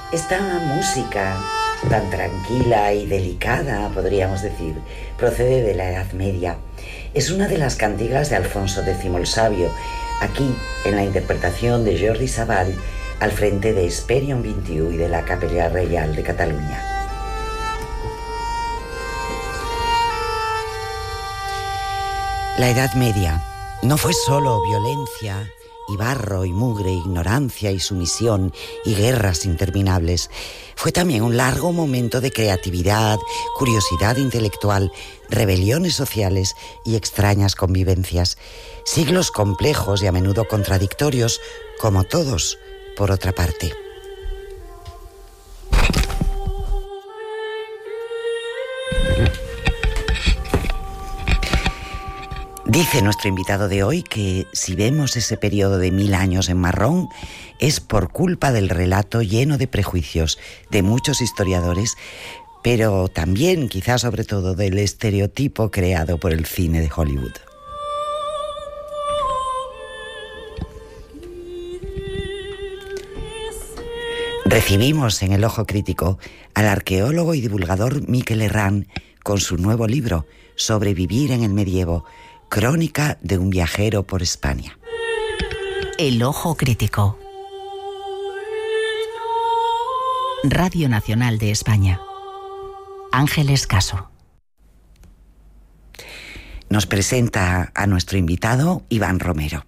Esta música tan tranquila y delicada, podríamos decir, procede de la Edad Media. Es una de las cantigas de Alfonso X el Sabio, aquí en la interpretación de Jordi Savall al frente de Hesperion XXI y de la Capella Reial de Cataluña. La Edad Media no fue solo violencia y barro y mugre, ignorancia y sumisión y guerras interminables. Fue también un largo momento de creatividad, curiosidad intelectual, rebeliones sociales y extrañas convivencias. Siglos complejos y a menudo contradictorios, como todos, por otra parte. Dice nuestro invitado de hoy que si vemos ese periodo de 1000 años en marrón es por culpa del relato lleno de prejuicios de muchos historiadores, pero también, quizás sobre todo, del estereotipo creado por el cine de Hollywood. Recibimos en el Ojo Crítico al arqueólogo y divulgador Miquel Herrán con su nuevo libro Sobrevivir en el medievo, crónica de un viajero por España. El Ojo Crítico. Radio Nacional de España. Ángeles Caso. Nos presenta a nuestro invitado Iván Romero.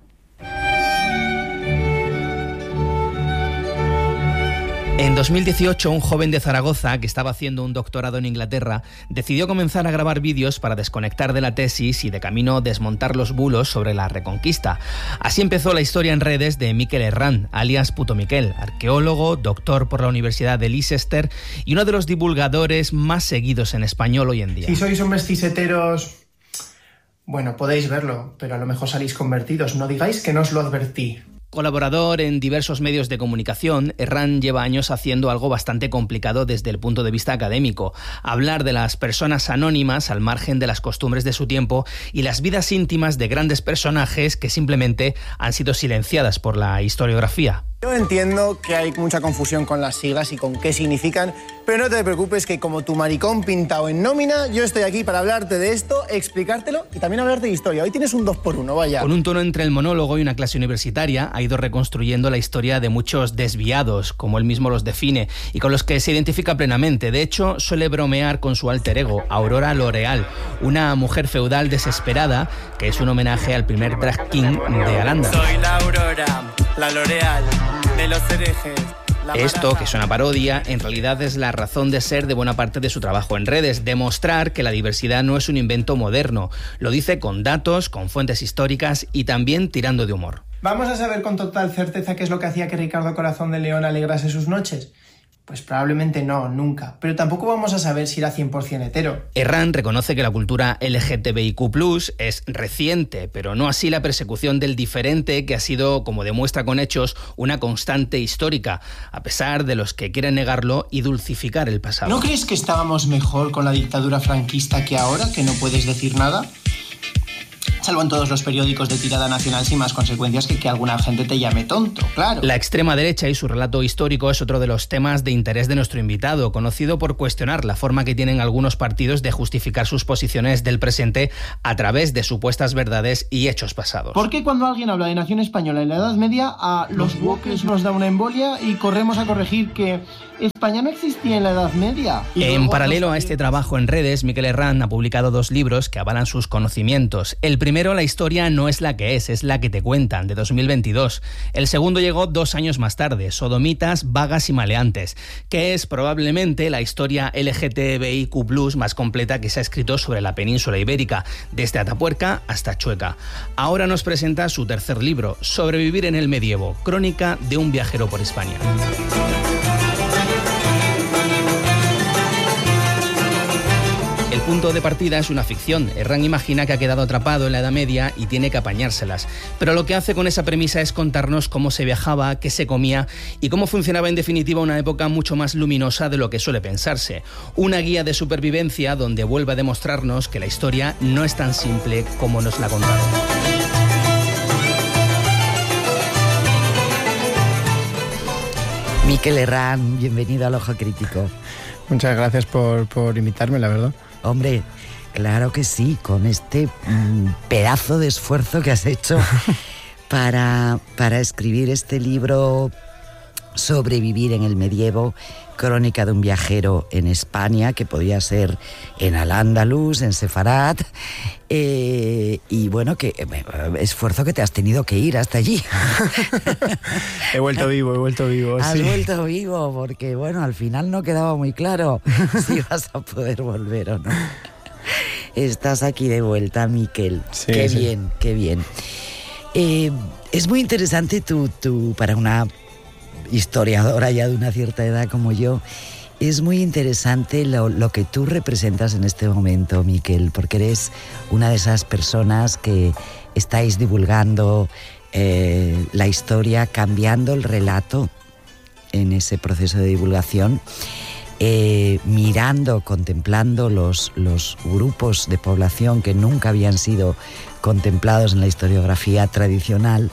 En 2018, un joven de Zaragoza, que estaba haciendo un doctorado en Inglaterra, decidió comenzar a grabar vídeos para desconectar de la tesis y de camino desmontar los bulos sobre la Reconquista. Así empezó la historia en redes de Miquel Herrán, alias Puto Miquel, arqueólogo, doctor por la Universidad de Leicester y uno de los divulgadores más seguidos en español hoy en día. Si sois hombres ciseteros, bueno, podéis verlo, pero a lo mejor salís convertidos. No digáis que no os lo advertí. Colaborador en diversos medios de comunicación, Herrán lleva años haciendo algo bastante complicado desde el punto de vista académico: hablar de las personas anónimas al margen de las costumbres de su tiempo y las vidas íntimas de grandes personajes que simplemente han sido silenciadas por la historiografía. Yo entiendo que hay mucha confusión con las siglas y con qué significan, pero no te preocupes que como tu maricón pintado en nómina, yo estoy aquí para hablarte de esto, explicártelo y también hablarte de historia. Hoy tienes un 2x1, vaya. Con un tono entre el monólogo y una clase universitaria, ha ido reconstruyendo la historia de muchos desviados, como él mismo los define, y con los que se identifica plenamente. De hecho, suele bromear con su alter ego, Aurora L'Oreal, una mujer feudal desesperada, que es un homenaje al primer drag king de Al-Ándalus. Soy la Aurora, la L'Oreal de los herejes. Esto, que es una parodia, en realidad es la razón de ser de buena parte de su trabajo en redes: demostrar que la diversidad no es un invento moderno. Lo dice con datos, con fuentes históricas y también tirando de humor. ¿Vamos a saber con total certeza qué es lo que hacía que Ricardo Corazón de León alegrase sus noches? Pues probablemente no, nunca. Pero tampoco vamos a saber si era 100% hetero. Herrán reconoce que la cultura LGTBIQ+ es reciente, pero no así la persecución del diferente, que ha sido, como demuestra con hechos, una constante histórica, a pesar de los que quieren negarlo y dulcificar el pasado. ¿No crees que estábamos mejor con la dictadura franquista que ahora, que no puedes decir nada? Salvo en todos los periódicos de tirada nacional, sin más consecuencias que alguna gente te llame tonto, claro. La extrema derecha y su relato histórico es otro de los temas de interés de nuestro invitado, conocido por cuestionar la forma que tienen algunos partidos de justificar sus posiciones del presente a través de supuestas verdades y hechos pasados. ¿Por qué cuando alguien habla de nación española en la Edad Media, a los wokes nos da una embolia y corremos a corregir que España no existía en la Edad Media? En paralelo a este trabajo en redes, Miquel Herrán ha publicado 2 libros que avalan sus conocimientos. El primero, La historia no es la que es la que te cuentan, de 2022. El segundo llegó 2 años más tarde, Sodomitas, vagas y maleantes, que es probablemente la historia LGTBIQ+ más completa que se ha escrito sobre la península ibérica, desde Atapuerca hasta Chueca. Ahora nos presenta su tercer libro, Sobrevivir en el medievo, crónica de un viajero por España. El punto de partida es una ficción. Herrán imagina que ha quedado atrapado en la Edad Media y tiene que apañárselas. Pero lo que hace con esa premisa es contarnos cómo se viajaba, qué se comía y cómo funcionaba en definitiva una época mucho más luminosa de lo que suele pensarse. Una guía de supervivencia donde vuelve a demostrarnos que la historia no es tan simple como nos la contaron. Mikel Herrán, bienvenido al Ojo Crítico. Muchas gracias por invitarme, la verdad. Hombre, claro que sí, con este pedazo de esfuerzo que has hecho para escribir este libro, Sobrevivir en el medievo, crónica de un viajero en España, que podía ser en Al-Ándalus, en Sefarat, y bueno, que esfuerzo que te has tenido que ir hasta allí. He vuelto vivo. Has sí. vuelto vivo, porque bueno, al final no quedaba muy claro si vas a poder volver o no. Estás aquí de vuelta, Mikel. Sí, qué sí. bien, qué bien. Es muy interesante tú para una historiadora ya de una cierta edad como yo, es muy interesante lo que tú representas en este momento, Mikel, porque eres una de esas personas que estáis divulgando la historia, cambiando el relato en ese proceso de divulgación, mirando, contemplando los grupos de población que nunca habían sido contemplados en la historiografía tradicional,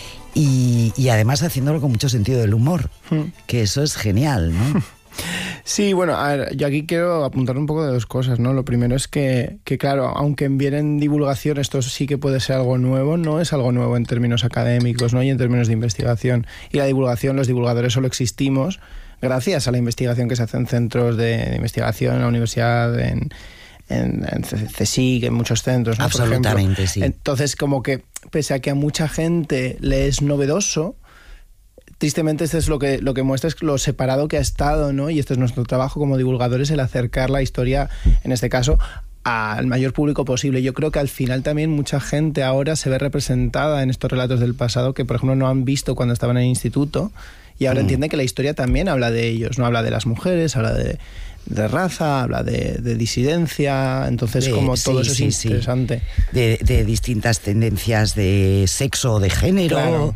y además haciéndolo con mucho sentido del humor, que eso es genial, ¿no? Sí, bueno, a ver, yo aquí quiero apuntar un poco de dos cosas, ¿no? Lo primero es que claro, aunque vienen divulgación, esto sí que puede ser algo nuevo, no es algo nuevo en términos académicos, ¿no? Y en términos de investigación. Y la divulgación, los divulgadores solo existimos gracias a la investigación que se hace en centros de investigación, en la universidad, en CSIC, en muchos centros, ¿no? Absolutamente, sí. Entonces, como que pese a que a mucha gente le es novedoso, tristemente esto es lo que muestra es lo separado que ha estado, ¿no? Y este es nuestro trabajo como divulgadores, el acercar la historia, en este caso, al mayor público posible. Yo creo que al final también mucha gente ahora se ve representada en estos relatos del pasado que, por ejemplo, no han visto cuando estaban en el instituto, y ahora entienden que la historia también habla de ellos, no habla de las mujeres, habla de raza, habla de disidencia, entonces como todo eso es interesante. De distintas tendencias de sexo o de género, claro.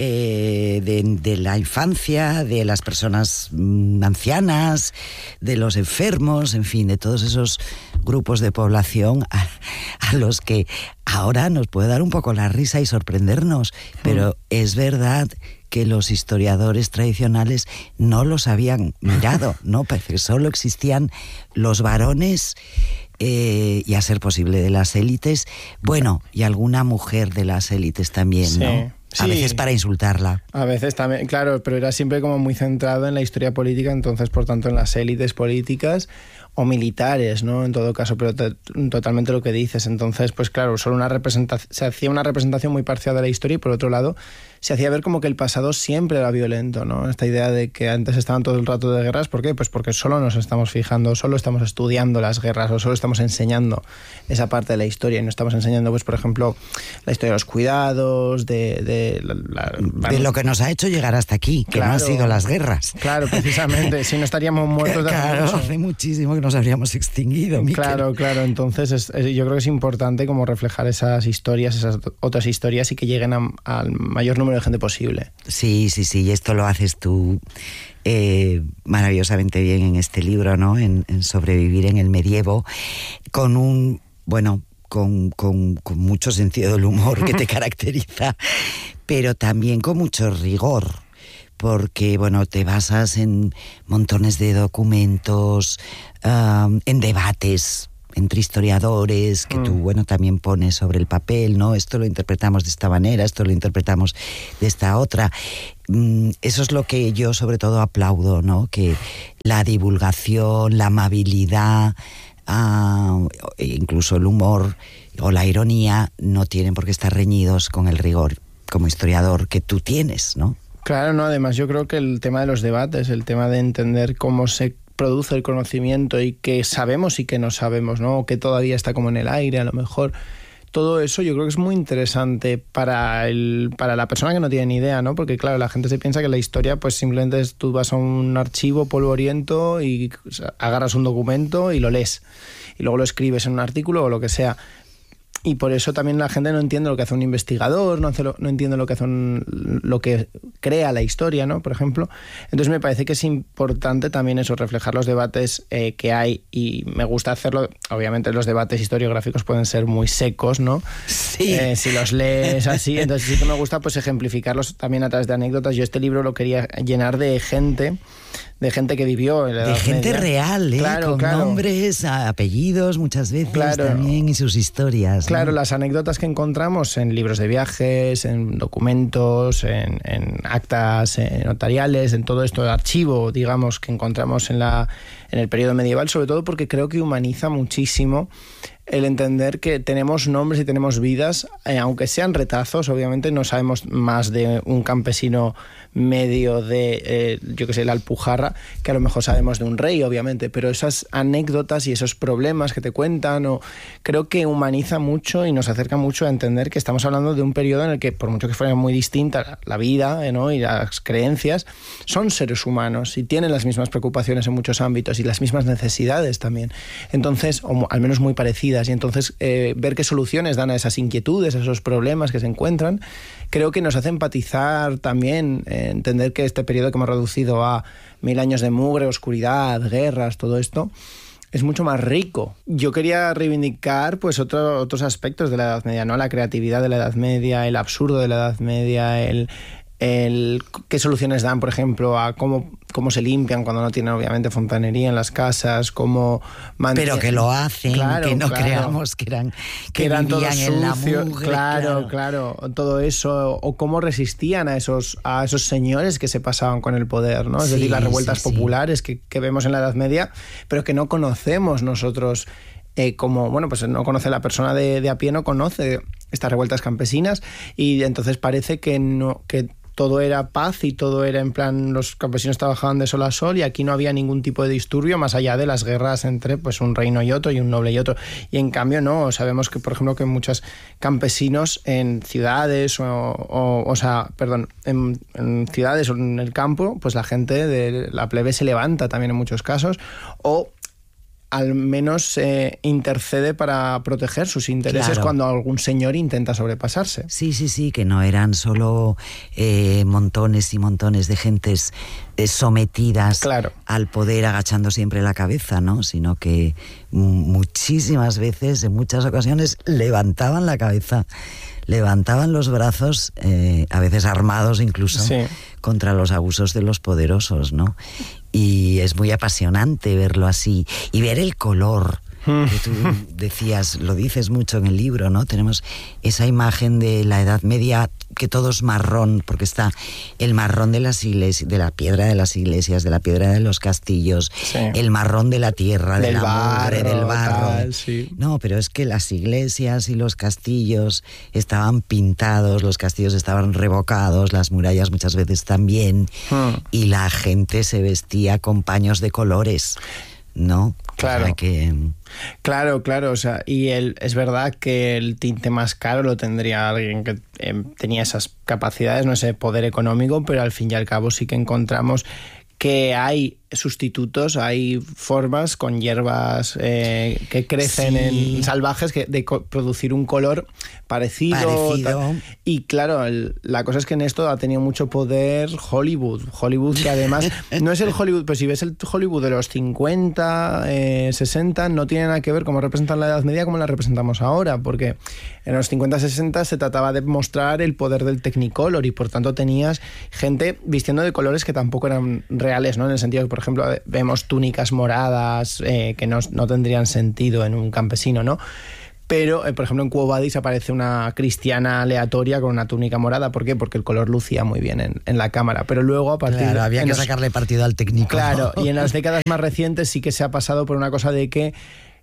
De la infancia, de las personas ancianas, de los enfermos, en fin, de todos esos grupos de población a los que ahora nos puede dar un poco la risa y sorprendernos, pero es verdad que los historiadores tradicionales no los habían mirado, ¿no? Parece que solo existían los varones y, a ser posible, de las élites, bueno, y alguna mujer de las élites también, sí, ¿no? A veces para insultarla. A veces también, claro, pero era siempre como muy centrado en la historia política, entonces, por tanto, en las élites políticas o militares, ¿no? En todo caso, pero totalmente lo que dices. Entonces, pues claro, solo se hacía una representación muy parcial de la historia y, por otro lado, se hacía ver como que el pasado siempre era violento, ¿no? Esta idea de que antes estaban todo el rato de guerras, ¿por qué? Pues porque solo nos estamos fijando, solo estamos estudiando las guerras o solo estamos enseñando esa parte de la historia y no estamos enseñando, pues, por ejemplo, la historia de los cuidados, de lo que nos ha hecho llegar hasta aquí, que claro, no han sido las guerras. Claro, precisamente, si no estaríamos muertos de claro, hace muchísimo que nos habríamos extinguido, Mikel. Claro, entonces yo creo que es importante como reflejar esas historias, esas otras historias y que lleguen al mayor número de gente posible. Sí, y esto lo haces tú maravillosamente bien en este libro, ¿no? En Sobrevivir en el medievo, con un, bueno, con mucho sentido del humor que te caracteriza, pero también con mucho rigor, porque, bueno, te basas en montones de documentos, en debates entre historiadores que tú, bueno, también pones sobre el papel, ¿no? Esto lo interpretamos de esta manera, esto lo interpretamos de esta otra. Eso es lo que yo sobre todo aplaudo, ¿no? Que la divulgación, la amabilidad, incluso el humor o la ironía no tienen por qué estar reñidos con el rigor como historiador que tú tienes, ¿no? Claro, no, además yo creo que el tema de los debates, el tema de entender cómo se produce el conocimiento y qué sabemos y qué no sabemos, ¿no? O que todavía está como en el aire, a lo mejor. Todo eso yo creo que es muy interesante para la persona que no tiene ni idea, ¿no? Porque claro, la gente se piensa que la historia pues simplemente es tú vas a un archivo polvoriento y agarras un documento y lo lees. Y luego lo escribes en un artículo o lo que sea. y por eso también la gente no entiende lo que hace un investigador, no entiende lo que hace lo que crea la historia, ¿no? Por ejemplo. Entonces me parece que es importante también eso, reflejar los debates que hay, y me gusta hacerlo. Obviamente los debates historiográficos pueden ser muy secos, ¿no? Sí. Si los lees así, entonces sí que me gusta pues ejemplificarlos también a través de anécdotas. Yo este libro lo quería llenar de gente que vivió en la Edad gente Media. real, claro, con nombres, apellidos muchas veces también, y sus historias. Claro, ¿no? las anécdotas que encontramos en libros de viajes, en documentos, en actas notariales, en todo esto de archivo, digamos, que encontramos en el periodo medieval, sobre todo porque creo que humaniza muchísimo el entender que tenemos nombres y tenemos vidas, aunque sean retazos. Obviamente no sabemos más de un campesino medio de, yo que sé, la Alpujarra, que a lo mejor sabemos de un rey, obviamente, pero esas anécdotas y esos problemas que te cuentan, creo que humaniza mucho y nos acerca mucho a entender que estamos hablando de un periodo en el que, por mucho que fuera muy distinta la vida, ¿no? y las creencias, son seres humanos y tienen las mismas preocupaciones en muchos ámbitos y las mismas necesidades también. Entonces, o al menos muy parecidas. Y entonces ver qué soluciones dan a esas inquietudes, a esos problemas que se encuentran, creo que nos hace empatizar también, entender que este periodo que hemos reducido a 1000 años de mugre, oscuridad, guerras, todo esto, es mucho más rico. Yo quería reivindicar pues otros aspectos de la Edad Media, ¿no? La creatividad de la Edad Media, el absurdo de la Edad Media, qué soluciones dan, por ejemplo, a cómo se limpian cuando no tienen obviamente fontanería en las casas, pero que lo hacen, claro, que no claro. creamos que eran todos en la sucios, mugre, claro, todo eso, o cómo resistían a esos señores que se pasaban con el poder, ¿no? Es decir, las revueltas populares que vemos en la Edad Media, pero que no conocemos nosotros. Pues no conoce la persona de a pie, no conoce estas revueltas campesinas, y entonces parece que todo era paz y todo era en plan, los campesinos trabajaban de sol a sol y aquí no había ningún tipo de disturbio más allá de las guerras entre pues un reino y otro y un noble y otro. Y en cambio no, sabemos que por ejemplo que muchos campesinos en ciudades en ciudades o en el campo, pues la gente de la plebe se levanta también en muchos casos, o al menos intercede para proteger sus intereses cuando algún señor intenta sobrepasarse. Sí, que no eran solo montones y montones de gentes sometidas al poder agachando siempre la cabeza, ¿no? Sino que muchísimas veces, en muchas ocasiones, levantaban la cabeza, levantaban los brazos, a veces armados incluso, contra los abusos de los poderosos, ¿no? Y es muy apasionante verlo así y ver el color que tú decías, lo dices mucho en el libro, ¿no? Tenemos esa imagen de la Edad Media que todo es marrón, porque está el marrón de las iglesias, de la piedra de las iglesias, de la piedra de los castillos, el marrón de la tierra, de la mugre, del barro. No, pero es que las iglesias y los castillos estaban pintados, los castillos estaban revocados, las murallas muchas veces también, y la gente se vestía con paños de colores, ¿no? Claro. O sea que... Claro, o sea, y es verdad que el tinte más caro lo tendría alguien que tenía esas capacidades, no ese poder económico, pero al fin y al cabo sí que encontramos que hay sustitutos, hay formas con hierbas que crecen en salvajes de producir un color parecido. Y claro, la cosa es que en esto ha tenido mucho poder Hollywood, que además no es el Hollywood, pero si ves el Hollywood de los 50, 60, no tiene nada que ver cómo representan la Edad Media como la representamos ahora, porque en los 50, 60 se trataba de mostrar el poder del Technicolor y por tanto tenías gente vistiendo de colores que tampoco eran reales, ¿no? En el sentido que, por ejemplo, vemos túnicas moradas que no tendrían sentido en un campesino, ¿no? Pero, por ejemplo, en Quo Vadis aparece una cristiana aleatoria con una túnica morada. ¿Por qué? Porque el color lucía muy bien en la cámara. Pero luego, a partir de... había que sacarle partido al técnico. Claro, y en las décadas más recientes sí que se ha pasado por una cosa de que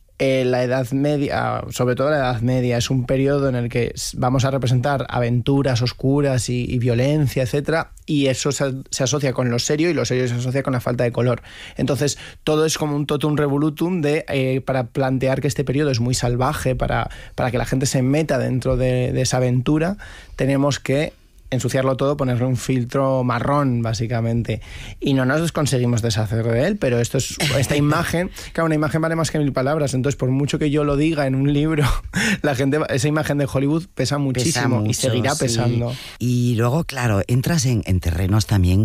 la Edad Media, sobre todo la Edad Media, es un periodo en el que vamos a representar aventuras oscuras y violencia, etcétera, y eso se asocia con lo serio y lo serio se asocia con la falta de color. Entonces, todo es como un totum revolutum para plantear que este periodo es muy salvaje, para que la gente se meta dentro de esa aventura, tenemos que ensuciarlo todo, ponerle un filtro marrón, básicamente. Y no nos conseguimos deshacer de él, pero esta imagen, claro, una imagen vale más que 1000 palabras, entonces por mucho que yo lo diga en un libro, la gente, esa imagen de Hollywood pesa muchísimo, pesa mucho, y seguirá pesando. Y luego, claro, entras en terrenos también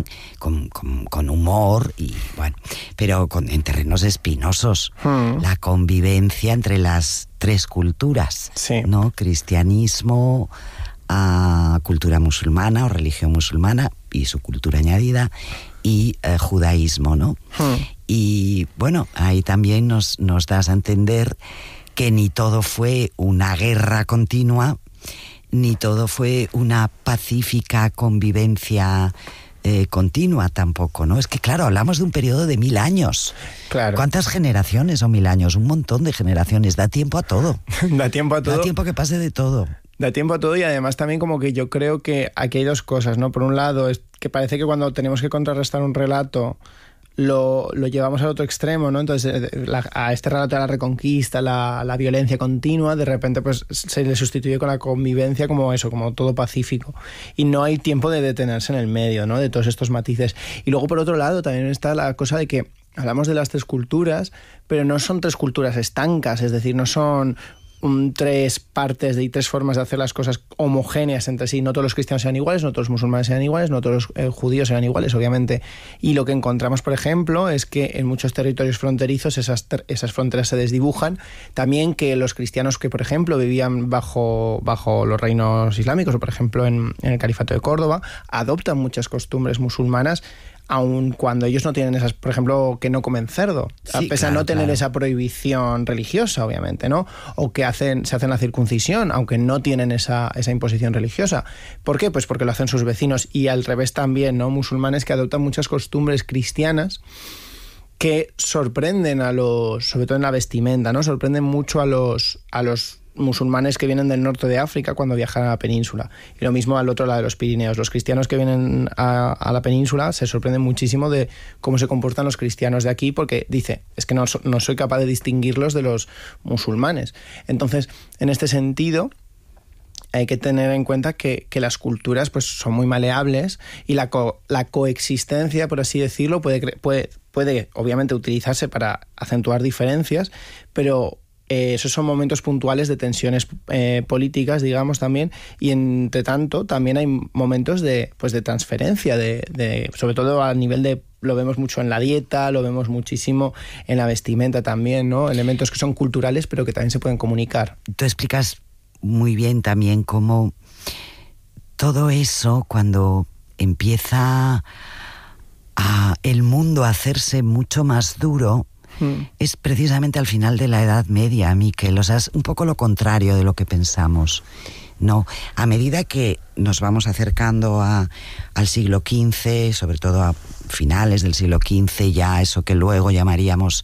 con humor, y bueno, pero en terrenos espinosos. La convivencia entre las 3 culturas, sí, ¿no? Cristianismo, cultura musulmana o religión musulmana y su cultura añadida, y judaísmo, ¿no? Y bueno, ahí también nos das a entender que ni todo fue una guerra continua, ni todo fue una pacífica convivencia continua tampoco, ¿no? Es que claro, hablamos de un periodo de 1000 años. Claro. ¿Cuántas generaciones son 1000 años? Un montón de generaciones. Da tiempo a todo. Da tiempo a todo. Da tiempo que pase de todo. Da tiempo a todo, y además también como que yo creo que aquí hay 2 cosas, ¿no? Por un lado, es que parece que cuando tenemos que contrarrestar un relato lo llevamos al otro extremo, ¿no? Entonces a este relato de la reconquista, la violencia continua, de repente pues se le sustituye con la convivencia como eso, como todo pacífico, y no hay tiempo de detenerse en el medio, ¿no? De todos estos matices. Y luego por otro lado también está la cosa de que hablamos de las 3 culturas, pero no son 3 culturas estancas, es decir, no son 3 partes y 3 formas de hacer las cosas homogéneas entre sí. No todos los cristianos sean iguales, no todos los musulmanes sean iguales, no todos los judíos sean iguales, obviamente. Y lo que encontramos, por ejemplo, es que en muchos territorios fronterizos esas fronteras se desdibujan. También que los cristianos que, por ejemplo, vivían bajo los reinos islámicos, o por ejemplo en el Califato de Córdoba, adoptan muchas costumbres musulmanas, aun cuando ellos no tienen esas, por ejemplo, que no comen cerdo, sí, a pesar de no tener esa prohibición religiosa, obviamente, ¿no? O que se hacen la circuncisión, aunque no tienen esa imposición religiosa. ¿Por qué? Pues porque lo hacen sus vecinos, y al revés también, ¿no? Musulmanes que adoptan muchas costumbres cristianas que sorprenden sobre todo en la vestimenta, ¿no? Sorprenden mucho a los musulmanes que vienen del norte de África cuando viajan a la península. Y lo mismo al otro lado de los Pirineos. Los cristianos que vienen a la península se sorprenden muchísimo de cómo se comportan los cristianos de aquí, porque dice, es que no soy capaz de distinguirlos de los musulmanes. Entonces, en este sentido, hay que tener en cuenta que las culturas pues son muy maleables, y la coexistencia, por así decirlo, puede obviamente utilizarse para acentuar diferencias, pero esos son momentos puntuales de tensiones políticas, digamos, también, y entre tanto también hay momentos de transferencia, sobre todo a nivel lo vemos mucho en la dieta, lo vemos muchísimo en la vestimenta también, ¿no? Elementos que son culturales pero que también se pueden comunicar. Tú explicas muy bien también cómo todo eso, cuando empieza el mundo a hacerse mucho más duro, es precisamente al final de la Edad Media, Miquel. O sea, es un poco lo contrario de lo que pensamos. No, a medida que nos vamos acercando al siglo XV, sobre todo a finales del siglo XV, ya eso que luego llamaríamos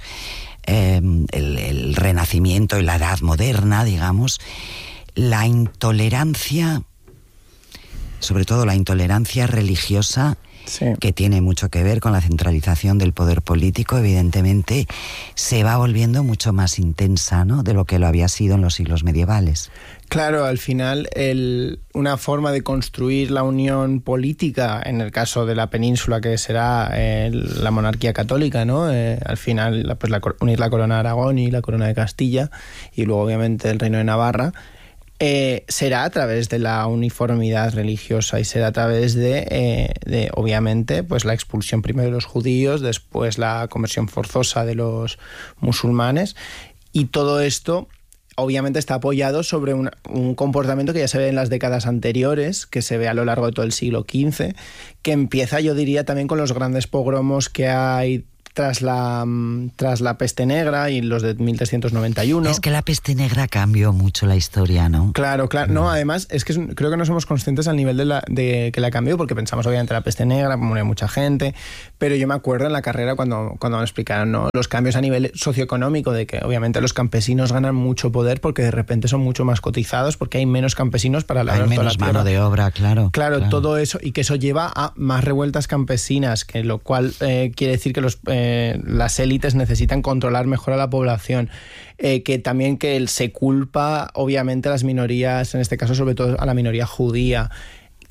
el Renacimiento y la Edad Moderna, digamos, la intolerancia, sobre todo la intolerancia religiosa, sí, que tiene mucho que ver con la centralización del poder político, evidentemente, se va volviendo mucho más intensa, ¿no?, de lo que lo había sido en los siglos medievales. Claro, al final una forma de construir la unión política, en el caso de la península, que será la monarquía católica, ¿no? Al final, pues unir la corona de Aragón y la corona de Castilla, y luego obviamente el reino de Navarra, será a través de la uniformidad religiosa, y será a través de obviamente, pues la expulsión primero de los judíos, después la conversión forzosa de los musulmanes, y todo esto obviamente está apoyado sobre un comportamiento que ya se ve en las décadas anteriores, que se ve a lo largo de todo el siglo XV, que empieza, yo diría, también con los grandes pogromos que hay tras la peste negra y los de 1391. Es que la peste negra cambió mucho la historia, ¿no? Claro. No, además, es que creo que no somos conscientes al nivel de que la cambió, porque pensamos obviamente la peste negra, murió mucha gente, pero yo me acuerdo en la carrera cuando me explicaron, ¿no?, los cambios a nivel socioeconómico, de que obviamente los campesinos ganan mucho poder porque de repente son mucho más cotizados, porque hay menos campesinos para labrar toda la tierra. Hay menos mano de obra, claro. Claro, todo eso, y que eso lleva a más revueltas campesinas, que lo cual quiere decir que las élites necesitan controlar mejor a la población, que también que se culpa obviamente a las minorías, en este caso sobre todo a la minoría judía,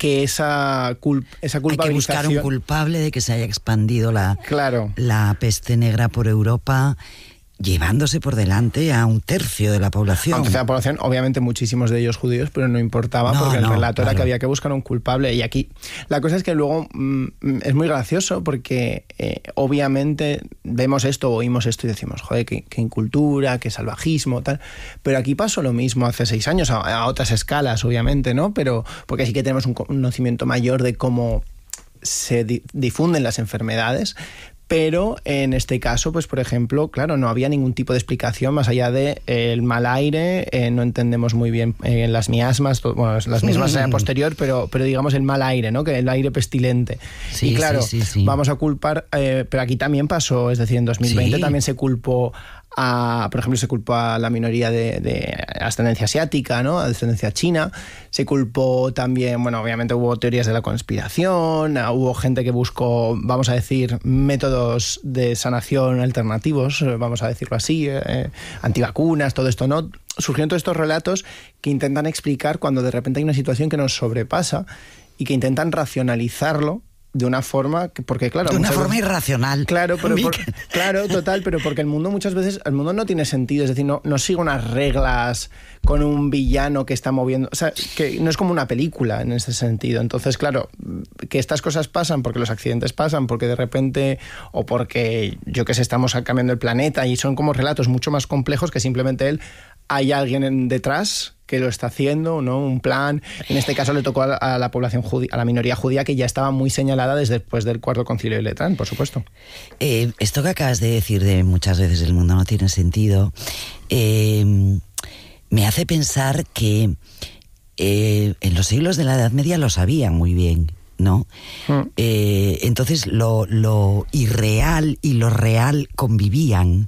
que esa culpabilización... Hay que buscar un culpable de que se haya expandido la peste negra por Europa, llevándose por delante a 1/3 de la población. Aunque la población, obviamente muchísimos de ellos judíos, pero no importaba, porque el relato era que había que buscar un culpable. Y aquí la cosa es que luego es muy gracioso porque obviamente vemos esto, oímos esto y decimos, joder, qué incultura, qué salvajismo, tal. Pero aquí pasó lo mismo hace 6 años, a otras escalas, obviamente, ¿no? Pero porque sí que tenemos un conocimiento mayor de cómo se difunden las enfermedades. Pero en este caso, pues por ejemplo, claro, no había ningún tipo de explicación más allá de el mal aire, no entendemos muy bien las miasmas, bueno, las mismas a posterior, pero digamos el mal aire, ¿no? Que el aire pestilente. Sí, y claro, sí. Vamos a culpar, pero aquí también pasó, es decir, en 2020 también se culpó por ejemplo, se culpó a la minoría de ascendencia asiática, ¿no? Ascendencia china. Se culpó también, bueno, obviamente hubo teorías de la conspiración, hubo gente que buscó, vamos a decir, métodos de sanación alternativos, vamos a decirlo así, antivacunas, todo esto, ¿no? Surgieron todos estos relatos que intentan explicar cuando de repente hay una situación que nos sobrepasa y que intentan racionalizarlo de una forma, porque claro... De una forma irracional. Claro, claro, total, pero porque el mundo muchas veces, el mundo no tiene sentido, es decir, no sigue unas reglas con un villano que está moviendo, o sea, que no es como una película en ese sentido. Entonces, claro, que estas cosas pasan porque los accidentes pasan, porque de repente, o porque, yo qué sé, estamos cambiando el planeta, y son como relatos mucho más complejos que simplemente hay alguien detrás que lo está haciendo, ¿no? Un plan. En este caso le tocó a la población judía, a la minoría judía, que ya estaba muy señalada desde después del Cuarto Concilio de Letrán, por supuesto. Esto que acabas de decir de muchas veces el mundo no tiene sentido, me hace pensar que en los siglos de la Edad Media lo sabían muy bien, ¿no? Entonces lo irreal y lo real convivían,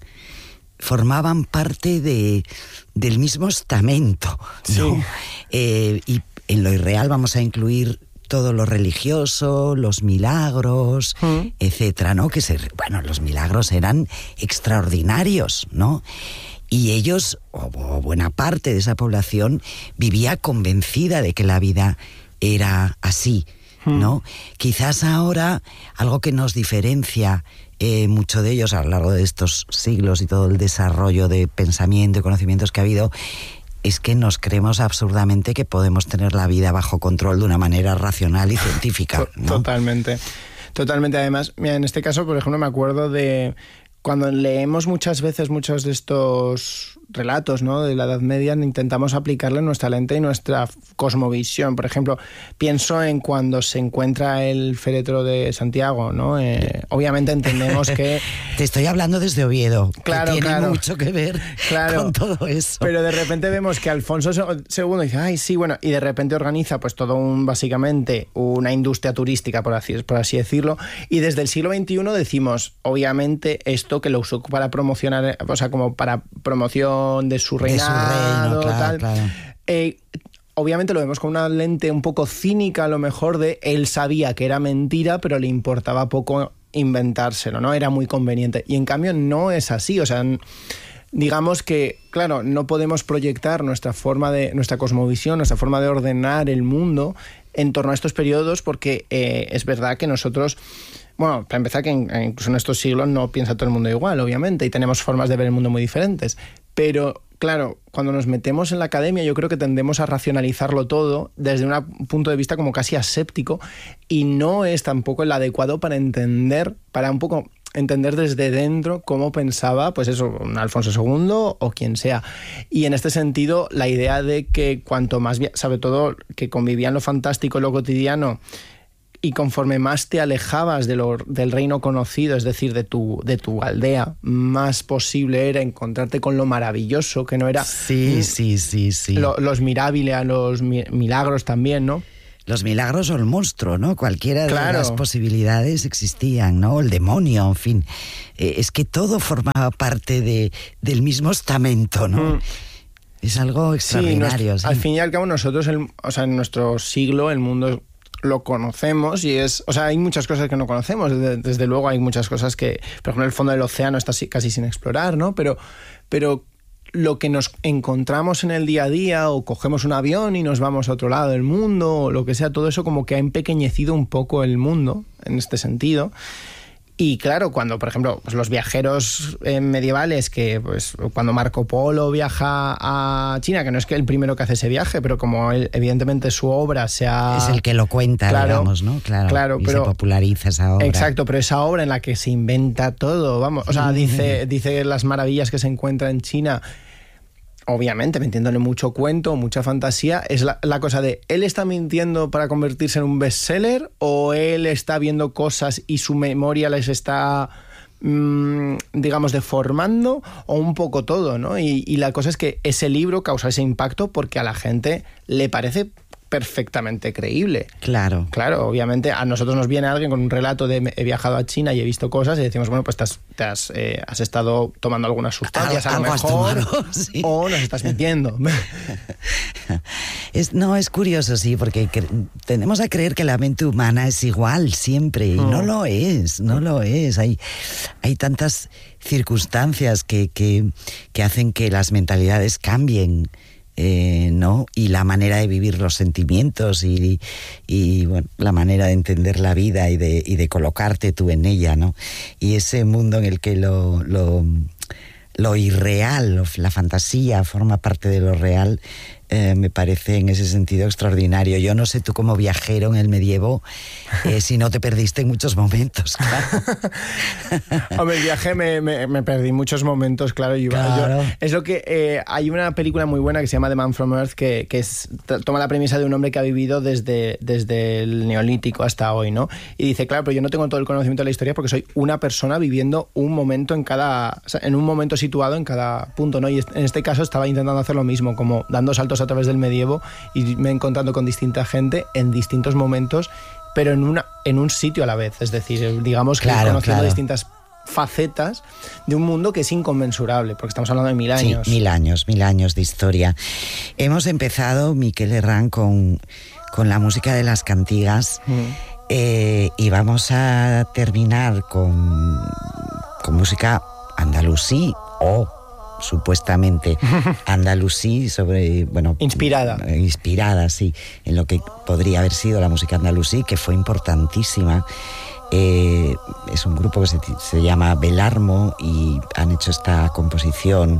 formaban parte del mismo estamento, ¿no? Sí. Y en lo irreal vamos a incluir todo lo religioso, los milagros, etcétera, ¿no? Bueno, los milagros eran extraordinarios, ¿no? Y ellos, o buena parte de esa población, vivía convencida de que la vida era así, ¿no? Quizás ahora algo que nos diferencia mucho de ellos a lo largo de estos siglos y todo el desarrollo de pensamiento y conocimientos que ha habido, es que nos creemos absurdamente que podemos tener la vida bajo control de una manera racional y científica, ¿no? Totalmente. Además, mira, en este caso, por ejemplo, me acuerdo de cuando leemos muchas veces muchos de estos relatos, ¿no?, de la Edad Media, intentamos aplicarle nuestra lente y nuestra cosmovisión. Por ejemplo, pienso en cuando se encuentra el féretro de Santiago, ¿no? Obviamente entendemos que... Te estoy hablando desde Oviedo, claro, que tiene mucho que ver con todo eso. Pero de repente vemos que Alfonso II dice, ay, sí, bueno, y de repente organiza pues todo básicamente una industria turística, por así decirlo, y desde el siglo XXI decimos, obviamente, esto que lo usó para promocionar, o sea, como para promoción de su reinado, claro. Obviamente lo vemos con una lente un poco cínica, a lo mejor, de él sabía que era mentira, pero le importaba poco inventárselo, ¿no? Era muy conveniente. Y en cambio no es así, o sea, digamos que, claro, no podemos proyectar nuestra cosmovisión, nuestra forma de ordenar el mundo en torno a estos periodos, porque es verdad que nosotros... Bueno, para empezar, que incluso en estos siglos no piensa todo el mundo igual, obviamente, y tenemos formas de ver el mundo muy diferentes. Pero, claro, cuando nos metemos en la academia, yo creo que tendemos a racionalizarlo todo desde un punto de vista como casi aséptico, y no es tampoco el adecuado para entender desde dentro cómo pensaba, pues eso, un Alfonso II o quien sea. Y en este sentido, la idea de que cuanto más, sobre todo, que convivían lo fantástico y lo cotidiano, y conforme más te alejabas del reino conocido, es decir, de tu aldea, más posible era encontrarte con lo maravilloso, que no era... Sí. Los mirabiles, los milagros también, ¿no? Los milagros o el monstruo, ¿no? Cualquiera de las posibilidades existían, ¿no? El demonio, en fin. Es que todo formaba parte del mismo estamento, ¿no? Es algo extraordinario. Sí. Al fin y al cabo, nosotros, en nuestro siglo, el mundo... lo conocemos y hay muchas cosas que no conocemos, desde luego hay muchas cosas que, por ejemplo, el fondo del océano está casi sin explorar, ¿no? Pero lo que nos encontramos en el día a día, o cogemos un avión y nos vamos a otro lado del mundo, o lo que sea, todo eso como que ha empequeñecido un poco el mundo en este sentido. Y claro, cuando, por ejemplo, pues los viajeros medievales, que pues cuando Marco Polo viaja a China, que no es que el primero que hace ese viaje, pero como él, evidentemente su obra se ha... Es el que lo cuenta, claro, digamos, ¿no? Claro, y pero se populariza esa obra. Exacto, pero esa obra en la que se inventa todo, vamos, o sea, dice las maravillas que se encuentra en China, obviamente metiéndole mucho cuento, mucha fantasía. Es la cosa de, ¿él está mintiendo para convertirse en un bestseller o él está viendo cosas y su memoria les está, digamos, deformando, o un poco todo, ¿no? Y la cosa es que ese libro causa ese impacto porque a la gente le parece perfectamente creíble. Claro. Claro, obviamente a nosotros nos viene alguien con un relato de he viajado a China y he visto cosas y decimos, bueno, pues has estado tomando algunas sustancias a lo mejor, sí, o nos estás mintiendo. Es curioso, sí, porque tendemos a creer que la mente humana es igual siempre, y no lo es. Hay tantas circunstancias que hacen que las mentalidades cambien. ¿No? Y la manera de vivir los sentimientos y bueno, la manera de entender la vida y de colocarte tú en ella, ¿no? Y ese mundo en el que lo irreal, la fantasía forma parte de lo real, me parece en ese sentido extraordinario. Yo no sé tú como viajero en el medievo si no te perdiste en muchos momentos, claro. Hombre, el viaje me perdí muchos momentos, claro. Claro. Es lo que hay una película muy buena que se llama The Man from Earth, que toma la premisa de un hombre que ha vivido desde el Neolítico hasta hoy, ¿no? Y dice, claro, pero yo no tengo todo el conocimiento de la historia porque soy una persona viviendo un momento en un momento situado en cada punto, ¿no? Y en este caso estaba intentando hacer lo mismo, como dando saltos a través del medievo y me he encontrado con distinta gente en distintos momentos, pero en un sitio a la vez. Es decir, digamos que conociendo distintas facetas de un mundo que es inconmensurable, porque estamos hablando de 1000 años. Sí, 1000 años de historia. Hemos empezado, Miquel Herrán, con la música de las cantigas, y vamos a terminar con música andalusí, o supuestamente andalusí, inspirada, sí, en lo que podría haber sido la música andalusí, que fue importantísima. Es un grupo que se llama Belarmo y han hecho esta composición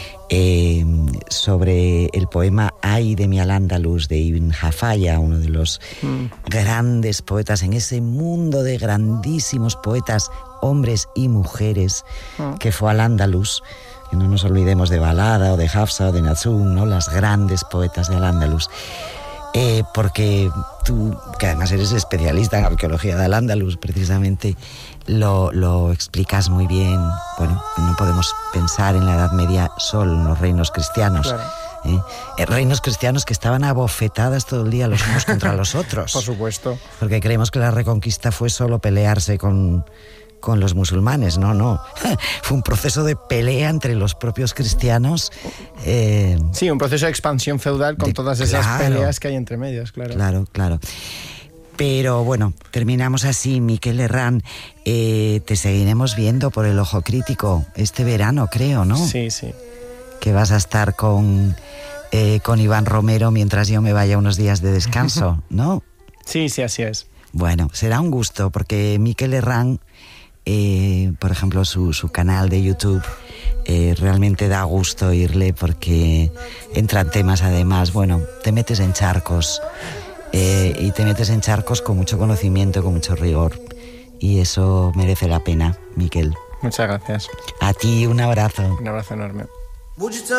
sobre el poema Ay de mi al-Ándalus de Ibn Jafaya, uno de los grandes poetas en ese mundo de grandísimos poetas, hombres y mujeres, que fue al-Ándalus. Que no nos olvidemos de Balada o de Hafsa o de Nazum, ¿no? Las grandes poetas de al-Ándalus. Porque tú, que además eres especialista en arqueología de al-Ándalus, precisamente lo explicas muy bien. Bueno, no podemos pensar en la Edad Media solo en los reinos cristianos. Claro. Reinos cristianos que estaban a bofetadas todo el día los unos contra los otros. Por supuesto. Porque creemos que la Reconquista fue solo pelearse con los musulmanes. No. Fue un proceso de pelea entre los propios cristianos. Sí, un proceso de expansión feudal con todas esas peleas que hay entre medios, claro. Claro. Pero bueno, terminamos así, Miquel Herrán. Te seguiremos viendo por el Ojo Crítico este verano, creo, ¿no? Sí. Que vas a estar con Iván Romero mientras yo me vaya unos días de descanso, ¿no? Sí, así es. Bueno, será un gusto, porque Miquel Herrán, por ejemplo, su canal de YouTube, realmente da gusto oírle, porque entran temas, además, bueno, te metes en charcos, y te metes en charcos con mucho conocimiento, con mucho rigor, y eso merece la pena, Miquel. Muchas gracias. A ti un abrazo. Un abrazo enorme.